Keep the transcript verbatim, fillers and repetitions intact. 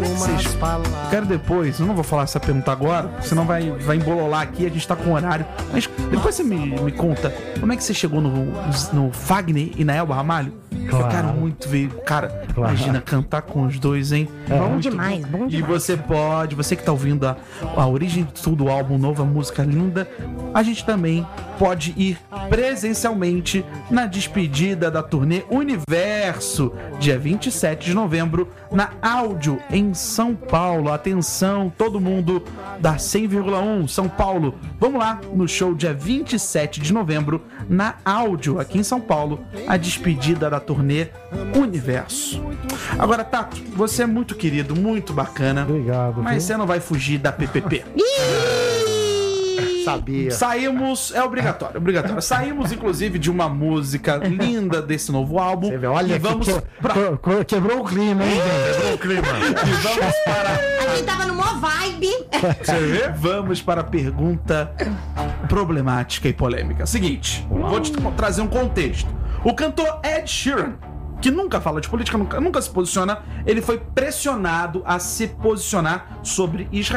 como é que vocês... Quero depois, eu não vou falar essa pergunta agora, senão vai, vai embololar aqui, a gente tá com horário. Mas depois você me, me conta, como é que você chegou no, no Fagner e na Elba Ramalho? Claro. Eu quero muito ver, cara, Claro. imagina cantar com os dois, hein? É. Bom Muito demais, bom E demais. você pode, você que tá ouvindo a, a origem de tudo, o álbum novo, a música linda, a gente também pode ir presencialmente na despedida da turnê Universo, dia vinte e sete de novembro, na Áudio, em São Paulo. Atenção, todo mundo da cem vírgula um São Paulo. Vamos lá no show dia vinte e sete de novembro, na Áudio, aqui em São Paulo, a despedida da turnê Universo. Agora, Tato, você é muito querido, muito bacana. Obrigado. Mas viu? você não vai fugir da P P P. Sabia. Saímos, é obrigatório, obrigatório. Saímos, inclusive, de uma música linda desse novo álbum. Você vê, olha e vamos que, pra... Que- que- Quebrou o clima, hein, gente? Quebrou o clima. E vamos para... A gente tava numa vibe. Você vê? Vamos para a pergunta problemática e polêmica. Seguinte, vou te trazer um contexto. O cantor Ed Sheeran, que nunca fala de política, nunca, nunca se posiciona, ele foi pressionado a se posicionar sobre Israel.